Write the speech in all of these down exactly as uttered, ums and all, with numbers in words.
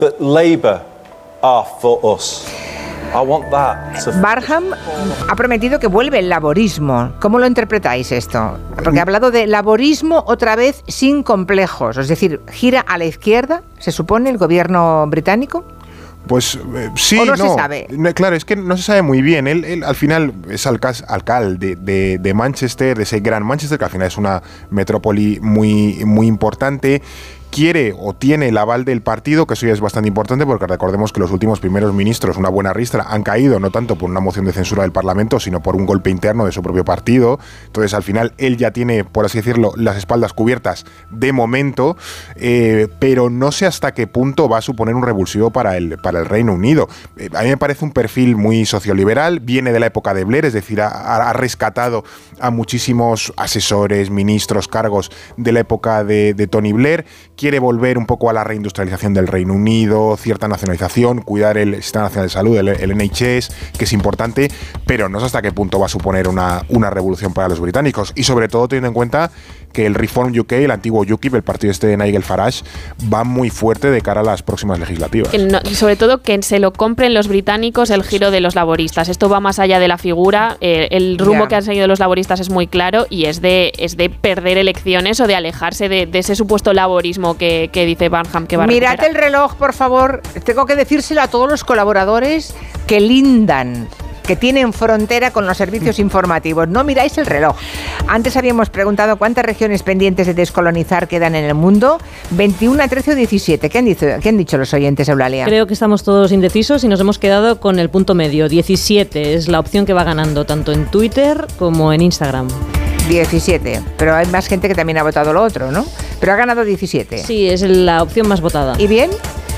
But Labour are for us. I want that to... Barham ha prometido que vuelve el laborismo. ¿Cómo lo interpretáis esto? Porque ha hablado de laborismo otra vez sin complejos. Es decir, gira a la izquierda, se supone, el gobierno británico. Pues eh, sí, ¿O no, no se sabe? No, claro, es que no se sabe muy bien. Él, él al final es alcalde, alcalde de, de Manchester, de ese gran Manchester, que al final es una metrópoli muy, muy importante. Quiere o tiene el aval del partido, que eso ya es bastante importante, porque recordemos que los últimos primeros ministros, una buena ristra, han caído no tanto por una moción de censura del Parlamento, sino por un golpe interno de su propio partido. Entonces, al final, él ya tiene, por así decirlo, las espaldas cubiertas de momento, eh, pero no sé hasta qué punto va a suponer un revulsivo para el, para el Reino Unido. Eh, a mí me parece un perfil muy socioliberal, viene de la época de Blair, es decir, ha, ha rescatado a muchísimos asesores, ministros, cargos de la época de, de Tony Blair. Quiere volver un poco a la reindustrialización del Reino Unido, cierta nacionalización, cuidar el Sistema Nacional de Salud, el, el N H S, que es importante, pero no sé hasta qué punto va a suponer una, una revolución para los británicos. Y sobre todo teniendo en cuenta que el Reform U K, el antiguo U K I P, el partido este de Nigel Farage, va muy fuerte de cara a las próximas legislativas. No, y sobre todo que se lo compren los británicos el giro de los laboristas. Esto va más allá de la figura. Eh, el rumbo yeah. que han seguido los laboristas es muy claro y es de, es de perder elecciones o de alejarse de, de ese supuesto laborismo que, que dice Barham que va a recuperar. Mirad el reloj, por favor. Tengo que decírselo a todos los colaboradores que lindan, que tienen frontera con los servicios informativos. No miráis el reloj. Antes habíamos preguntado cuántas regiones pendientes de descolonizar quedan en el mundo. veintiuno, trece o diecisiete. ¿Qué han dicho, qué han dicho los oyentes, Eulalia? Creo que estamos todos indecisos y nos hemos quedado con el punto medio. diecisiete es la opción que va ganando tanto en Twitter como en Instagram. diecisiete, pero hay más gente que también ha votado lo otro, ¿no? Pero ha ganado diecisiete. Sí, es la opción más votada. ¿Y bien?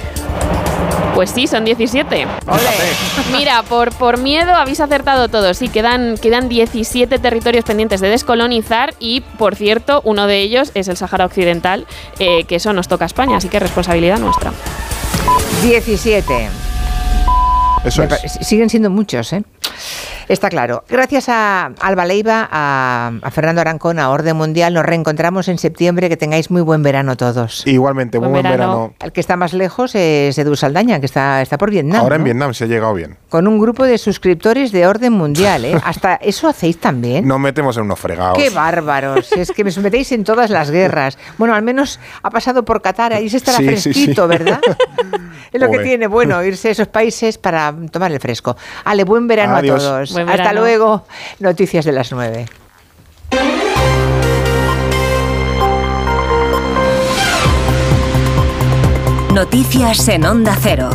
Pues sí, son diecisiete. ¡Ole! Mira, por, por miedo habéis acertado todos. Sí, quedan, quedan diecisiete territorios pendientes de descolonizar y, por cierto, uno de ellos es el Sáhara Occidental, eh, que eso nos toca a España, así que es responsabilidad nuestra. diecisiete. Eso Me es. Siguen siendo muchos, ¿eh? Está claro. Gracias a Alba Leiva, a, a Fernando Arancón, a Orden Mundial. Nos reencontramos en septiembre. Que tengáis muy buen verano todos. Igualmente, muy buen, buen verano. verano. El que está más lejos es Edu Saldaña, que está, está por Vietnam. Ahora ¿no? en Vietnam se ha llegado bien. Con un grupo de suscriptores de Orden Mundial, ¿eh? Hasta eso hacéis también. Nos metemos en unos fregados. ¡Qué bárbaros! Es que me metéis en todas las guerras. Bueno, al menos ha pasado por Qatar. Ahí se estará sí, fresquito, sí, sí. ¿verdad? Es lo Uy. que tiene bueno irse a esos países para tomar el fresco. Ale, buen verano Adiós. a todos. Buen Hasta verano. luego. Noticias de las nueve. Noticias en Onda Cero.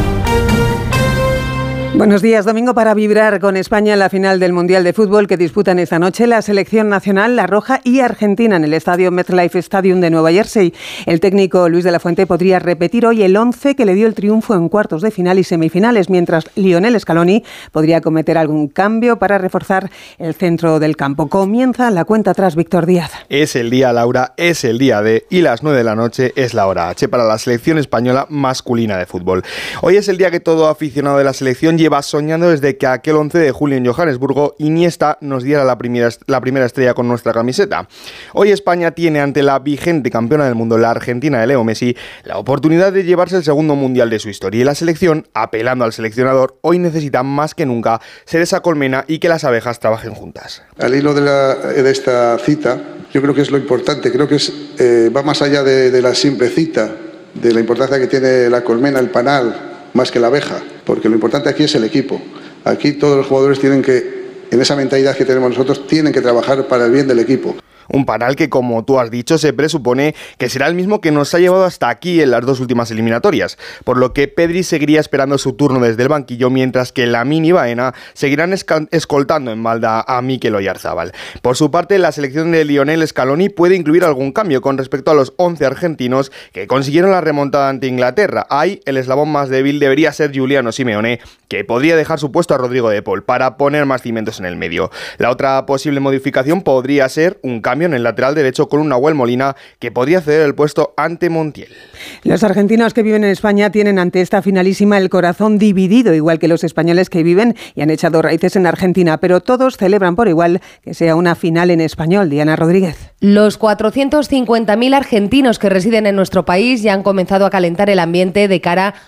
Buenos días. Domingo para vibrar con España en la final del Mundial de Fútbol que disputan esta noche la Selección Nacional, La Roja y Argentina en el estadio MetLife Stadium de Nueva Jersey. El técnico Luis de la Fuente podría repetir hoy el once que le dio el triunfo en cuartos de final y semifinales, mientras Lionel Scaloni podría cometer algún cambio para reforzar el centro del campo. Comienza la cuenta atrás, Víctor Díaz. Es el día, Laura, es el día de y las nueve de la noche es la hora H para la selección española masculina de fútbol. Hoy es el día que todo aficionado de la selección lleva soñando desde que aquel once de julio en Johannesburgo Iniesta nos diera la primera, la primera estrella con nuestra camiseta. Hoy España tiene ante la vigente campeona del mundo, la Argentina de Leo Messi, la oportunidad de llevarse el segundo mundial de su historia, y la selección, apelando al seleccionador, hoy necesita más que nunca ser esa colmena y que las abejas trabajen juntas. Al hilo de, la, de esta cita, yo creo que es lo importante, creo que es, eh, va más allá de, de la simple cita, de la importancia que tiene la colmena, el panal, más que la abeja, porque lo importante aquí es el equipo. Aquí todos los jugadores tienen que, en esa mentalidad que tenemos nosotros, tienen que trabajar para el bien del equipo. Un panal que, como tú has dicho, se presupone que será el mismo que nos ha llevado hasta aquí en las dos últimas eliminatorias, por lo que Pedri seguiría esperando su turno desde el banquillo, mientras que Lamine y Baena seguirán esca- escoltando en balda a Mikel Oyarzabal. Por su parte, la selección de Lionel Scaloni puede incluir algún cambio con respecto a los once argentinos que consiguieron la remontada ante Inglaterra. Ahí, el eslabón más débil debería ser Giuliano Simeone, que podría dejar su puesto a Rodrigo de Paul para poner más cimientos en el medio. La otra posible modificación podría ser un cambio en el lateral derecho con un Nahuel Molina que podría ceder el puesto ante Montiel. Los argentinos que viven en España tienen ante esta finalísima el corazón dividido, igual que los españoles que viven y han echado raíces en Argentina, pero todos celebran por igual que sea una final en español. Diana Rodríguez. Los cuatrocientos cincuenta mil argentinos que residen en nuestro país ya han comenzado a calentar el ambiente de cara